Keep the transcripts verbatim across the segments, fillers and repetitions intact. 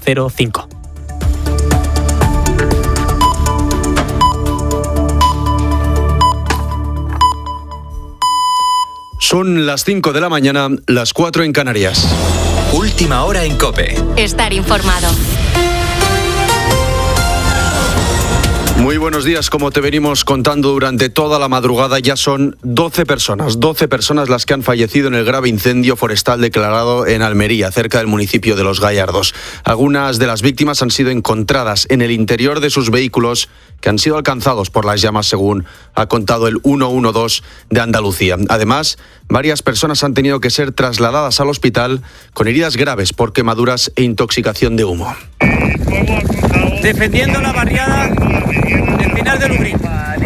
cero cinco. Son las cinco de la mañana, las cuatro en Canarias. Última hora en COPE. Estar informado. Muy buenos días, como te venimos contando durante toda la madrugada, ya son doce personas, doce personas las que han fallecido en el grave incendio forestal declarado en Almería, cerca del municipio de Los Gallardos. Algunas de las víctimas han sido encontradas en el interior de sus vehículos que han sido alcanzados por las llamas, según ha contado el ciento doce de Andalucía. Además, varias personas han tenido que ser trasladadas al hospital con heridas graves por quemaduras e intoxicación de humo. Defendiendo la barriada del Pinar de Lubrín.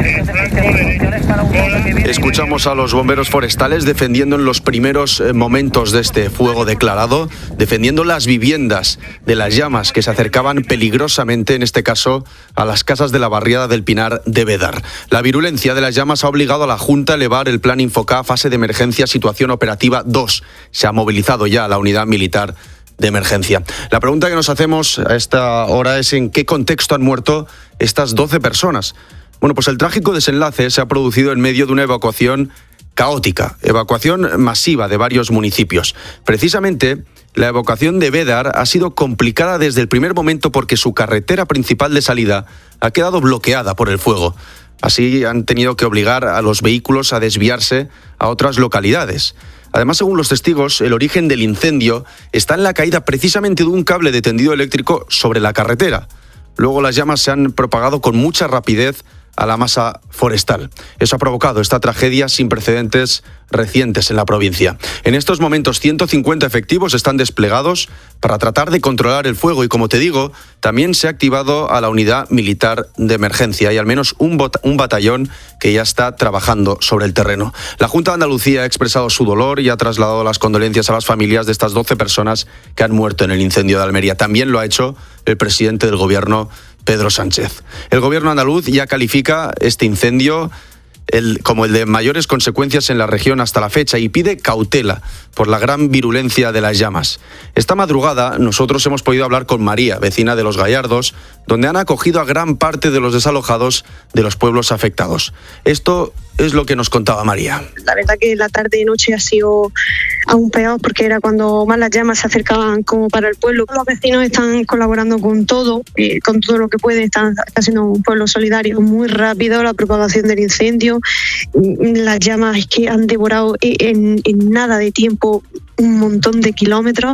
Escuchamos a los bomberos forestales defendiendo en los primeros momentos de este fuego declarado, defendiendo las viviendas de las llamas que se acercaban peligrosamente, en este caso, a las casas de la barriada del Pinar de Bédar. La virulencia de las llamas ha obligado a la Junta a elevar el plan Infoca a fase de emergencia situación operativa dos. Se ha movilizado ya la unidad militar de emergencia. La pregunta que nos hacemos a esta hora es ¿en qué contexto han muerto estas doce personas? Bueno, pues el trágico desenlace se ha producido en medio de una evacuación caótica, evacuación masiva de varios municipios. Precisamente, la evacuación de Bédar ha sido complicada desde el primer momento porque su carretera principal de salida ha quedado bloqueada por el fuego. Así han tenido que obligar a los vehículos a desviarse a otras localidades. Además, según los testigos, el origen del incendio está en la caída precisamente de un cable de tendido eléctrico sobre la carretera. Luego las llamas se han propagado con mucha rapidez a la masa forestal. Eso ha provocado esta tragedia sin precedentes recientes en la provincia. En estos momentos, ciento cincuenta efectivos están desplegados para tratar de controlar el fuego y, como te digo, también se ha activado a la unidad militar de emergencia. Hay al menos un, bot- un batallón que ya está trabajando sobre el terreno. La Junta de Andalucía ha expresado su dolor y ha trasladado las condolencias a las familias de estas doce personas que han muerto en el incendio de Almería. También lo ha hecho el presidente del Gobierno, Pedro Sánchez. El gobierno andaluz ya califica este incendio el, como el de mayores consecuencias en la región hasta la fecha y pide cautela por la gran virulencia de las llamas. Esta madrugada nosotros hemos podido hablar con María, vecina de Los Gallardos, donde han acogido a gran parte de los desalojados de los pueblos afectados. Esto es lo que nos contaba María. La verdad que la tarde y noche ha sido aún peor porque era cuando más las llamas se acercaban como para el pueblo. Los vecinos están colaborando con todo, eh, con todo lo que pueden, están haciendo un pueblo solidario. Muy rápido la propagación del incendio, las llamas es que han devorado en, en nada de tiempo un montón de kilómetros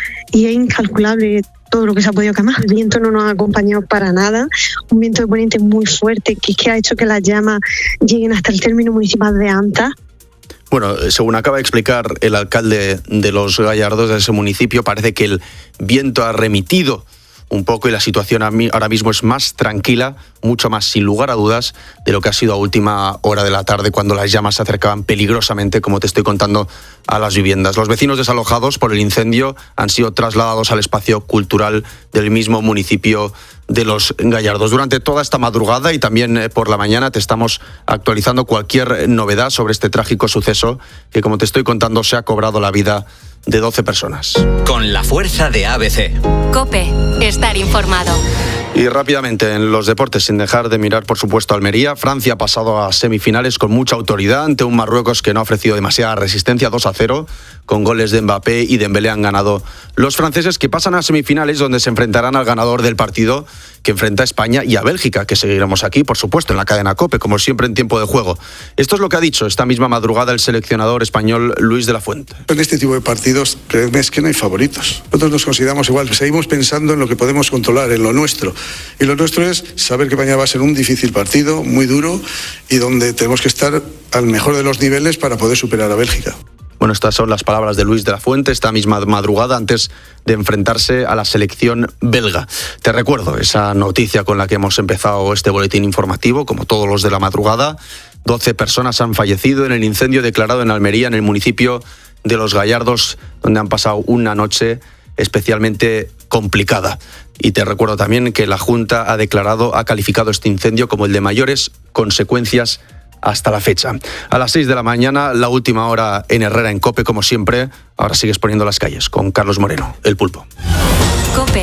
y es incalculable todo lo que se ha podido quemar. El viento no nos ha acompañado para nada, un viento de poniente muy fuerte que, que ha hecho que las llamas lleguen hasta el término municipal de Anta. Bueno, según acaba de explicar el alcalde de Los Gallardos, de ese municipio, parece que el viento ha remitido un poco y la situación ahora mismo es más tranquila, mucho más, sin lugar a dudas, de lo que ha sido a última hora de la tarde, cuando las llamas se acercaban peligrosamente, como te estoy contando, a las viviendas. Los vecinos desalojados por el incendio han sido trasladados al espacio cultural del mismo municipio de Los Gallardos. Durante toda esta madrugada y también por la mañana te estamos actualizando cualquier novedad sobre este trágico suceso que, como te estoy contando, se ha cobrado la vida de doce personas. Con la fuerza de A B C. COPE, estar informado. Y rápidamente en los deportes, sin dejar de mirar, por supuesto, a Almería. Francia ha pasado a semifinales con mucha autoridad ante un Marruecos que no ha ofrecido demasiada resistencia, dos a cero, con goles de Mbappé y Dembélé. Han ganado los franceses, que pasan a semifinales, donde se enfrentarán al ganador del partido que enfrenta a España y a Bélgica, que seguiremos aquí, por supuesto, en la cadena COPE, como siempre en tiempo de juego. Esto es lo que ha dicho esta misma madrugada el seleccionador español Luis de la Fuente. En este tipo de partidos, créeme, es que no hay favoritos. Nosotros nos consideramos igual, seguimos pensando en lo que podemos controlar, en lo nuestro. Y lo nuestro es saber que mañana va a ser un difícil partido, muy duro, y donde tenemos que estar al mejor de los niveles para poder superar a Bélgica. Bueno, estas son las palabras de Luis de la Fuente esta misma madrugada antes de enfrentarse a la selección belga. Te recuerdo esa noticia con la que hemos empezado este boletín informativo, como todos los de la madrugada. doce personas han fallecido en el incendio declarado en Almería, en el municipio de Los Gallardos, donde han pasado una noche especialmente complicada. Y te recuerdo también que la Junta ha declarado, ha calificado este incendio como el de mayores consecuencias hasta la fecha. A las seis de la mañana, la última hora en Herrera, en COPE, como siempre. Ahora sigues poniendo las calles con Carlos Moreno, el Pulpo. COPE.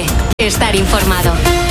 estar informado.